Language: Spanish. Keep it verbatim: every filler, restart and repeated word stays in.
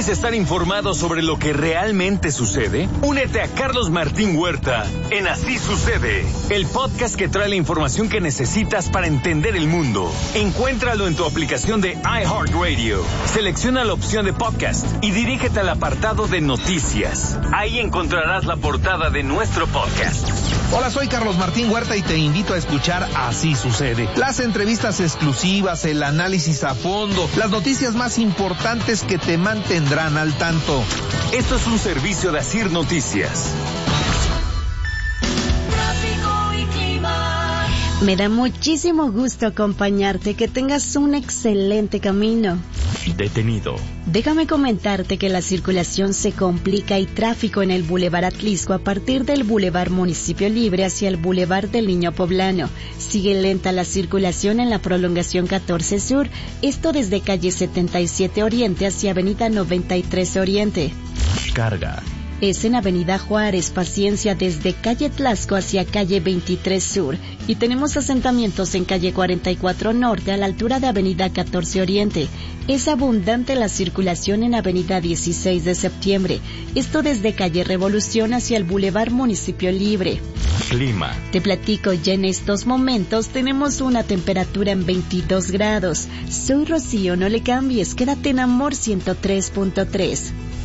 ¿Quieres estar informado sobre lo que realmente sucede? Únete a Carlos Martín Huerta en Así Sucede, el podcast que trae la información que necesitas para entender el mundo. Encuéntralo en tu aplicación de iHeartRadio. Selecciona la opción de podcast y dirígete al apartado de noticias. Ahí encontrarás la portada de nuestro podcast. Hola, soy Carlos Martín Huerta y te invito a escuchar Así Sucede. Las entrevistas exclusivas, el análisis a fondo, las noticias más importantes que te mantendrán al tanto. Esto es un servicio de Asir Noticias. Me da muchísimo gusto acompañarte, que tengas un excelente camino. Detenido. Déjame comentarte que la circulación se complica y tráfico en el Boulevard Atlisco a partir del Boulevard Municipio Libre hacia el Boulevard del Niño Poblano. Sigue lenta la circulación en la prolongación catorce Sur, esto desde calle setenta y siete Oriente hacia avenida noventa y tres Oriente. Carga. Es en avenida Juárez, Paciencia, desde calle Tlaxco hacia calle veintitrés Sur. Y tenemos asentamientos en calle cuarenta y cuatro Norte a la altura de avenida catorce Oriente. Es abundante la circulación en avenida dieciséis de Septiembre. Esto desde calle Revolución hacia el Boulevard Municipio Libre. Clima. Te platico, ya en estos momentos tenemos una temperatura en veintidós grados. Soy Rocío, no le cambies, quédate en Amor ciento tres punto tres.